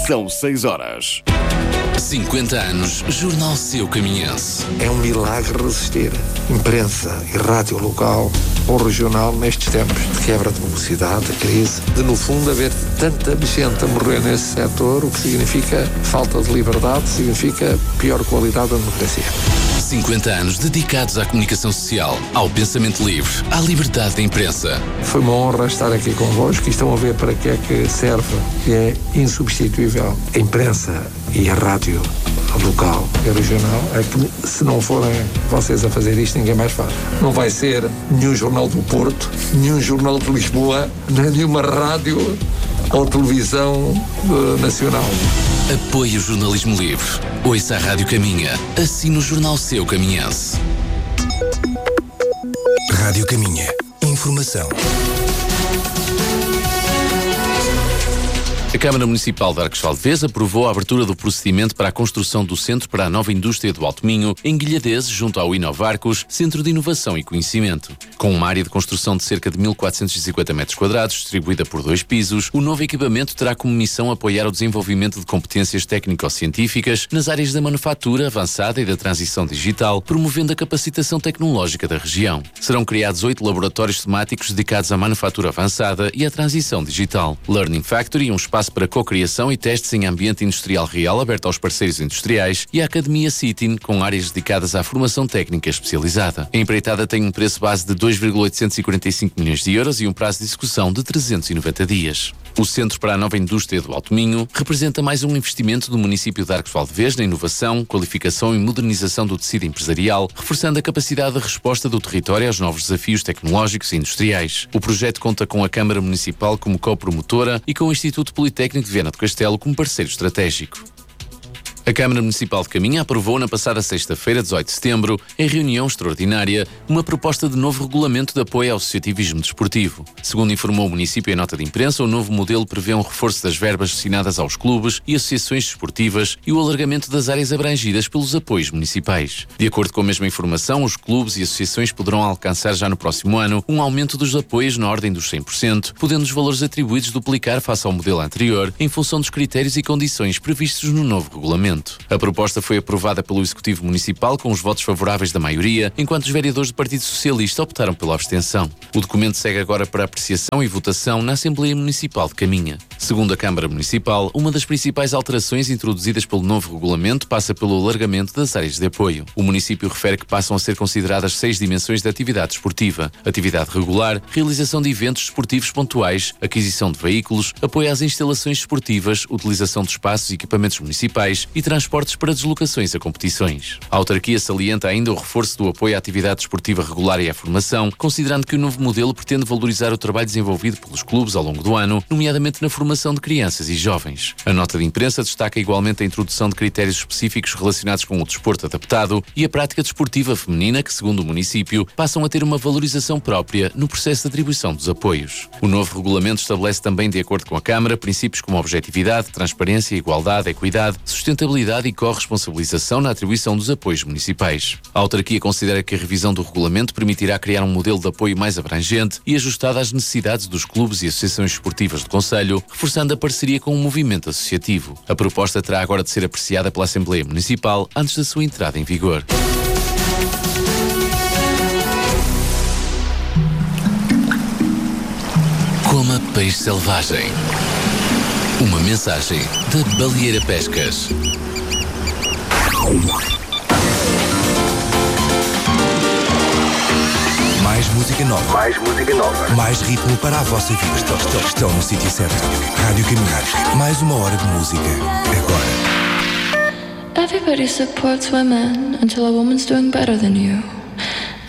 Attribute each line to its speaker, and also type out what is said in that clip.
Speaker 1: São 6 horas.
Speaker 2: 50 anos, Jornal Seu Caminhense.
Speaker 3: É um milagre resistir. Imprensa e rádio local ou regional nestes tempos de quebra de velocidade, de crise, de no fundo haver tanta gente a morrer nesse setor, o que significa falta de liberdade, significa pior qualidade da democracia.
Speaker 2: 50 anos dedicados à comunicação social, ao pensamento livre, à liberdade da imprensa.
Speaker 3: Foi uma honra estar aqui convosco e estão a ver para que é que serve, que é insubstituível. A imprensa e a rádio local e regional é que, se não forem vocês a fazer isto, ninguém mais faz. Não vai ser nenhum jornal do Porto, nenhum jornal de Lisboa, nem nenhuma rádio ou televisão nacional.
Speaker 2: Apoie o jornalismo livre. Ouça a Rádio Caminha. Assine o Jornal Seu Caminhense.
Speaker 4: Rádio Caminha. Informação.
Speaker 2: A Câmara Municipal de Arcos de Valdevez aprovou a abertura do procedimento para a construção do Centro para a Nova Indústria do Alto Minho, em Guilhadese, junto ao Inovarcos, Centro de Inovação e Conhecimento. Com uma área de construção de cerca de 1.450 metros quadrados, distribuída por 2 pisos, o novo equipamento terá como missão apoiar o desenvolvimento de competências técnico-científicas nas áreas da manufatura avançada e da transição digital, promovendo a capacitação tecnológica da região. Serão criados 8 laboratórios temáticos dedicados à manufatura avançada e à transição digital. Learning Factory, um espaço para cocriação e testes em ambiente industrial real aberto aos parceiros industriais, e a Academia Citin, com áreas dedicadas à formação técnica especializada. A empreitada tem um preço base de 2,845 milhões de euros e um prazo de execução de 390 dias. O Centro para a Nova Indústria do Alto Minho representa mais um investimento do município de Arcos de Valdevez na inovação, qualificação e modernização do tecido empresarial, reforçando a capacidade de resposta do território aos novos desafios tecnológicos e industriais. O projeto conta com a Câmara Municipal como copromotora e com o Instituto Politécnico de Viana do Castelo como parceiro estratégico. A Câmara Municipal de Caminha aprovou na passada sexta-feira, 18 de setembro, em reunião extraordinária, uma proposta de novo regulamento de apoio ao associativismo desportivo. Segundo informou o município em nota de imprensa, o novo modelo prevê um reforço das verbas destinadas aos clubes e associações desportivas e o alargamento das áreas abrangidas pelos apoios municipais. De acordo com a mesma informação, os clubes e associações poderão alcançar já no próximo ano um aumento dos apoios na ordem dos 100%, podendo os valores atribuídos duplicar face ao modelo anterior, em função dos critérios e condições previstos no novo regulamento. A proposta foi aprovada pelo Executivo Municipal com os votos favoráveis da maioria, enquanto os vereadores do Partido Socialista optaram pela abstenção. O documento segue agora para apreciação e votação na Assembleia Municipal de Caminha. Segundo a Câmara Municipal, uma das principais alterações introduzidas pelo novo regulamento passa pelo alargamento das áreas de apoio. O município refere que passam a ser consideradas 6 dimensões de atividade esportiva: atividade regular, realização de eventos desportivos pontuais, aquisição de veículos, apoio às instalações esportivas, utilização de espaços e equipamentos municipais e transportes para deslocações a competições. A autarquia salienta ainda o reforço do apoio à atividade desportiva regular e à formação, considerando que o novo modelo pretende valorizar o trabalho desenvolvido pelos clubes ao longo do ano, nomeadamente na formação de crianças e jovens. A nota de imprensa destaca igualmente a introdução de critérios específicos relacionados com o desporto adaptado e a prática desportiva feminina que, segundo o município, passam a ter uma valorização própria no processo de atribuição dos apoios. O novo regulamento estabelece também, de acordo com a Câmara, princípios como objetividade, transparência, igualdade, equidade, sustentabilidade e corresponsabilização na atribuição dos apoios municipais. A autarquia considera que a revisão do regulamento permitirá criar um modelo de apoio mais abrangente e ajustado às necessidades dos clubes e associações esportivas do concelho, reforçando a parceria com o movimento associativo. A proposta terá agora de ser apreciada pela Assembleia Municipal antes da sua entrada em vigor. Coma peixe selvagem. Uma mensagem da Baleeira Pescas.
Speaker 4: Mais música nova.
Speaker 1: Mais música nova.
Speaker 4: Mais ritmo para a vossa vida. Estão no sítio certo. Rádio Caminhar. Mais uma hora de música. Agora.
Speaker 5: Everybody supports women until a woman's doing better than you.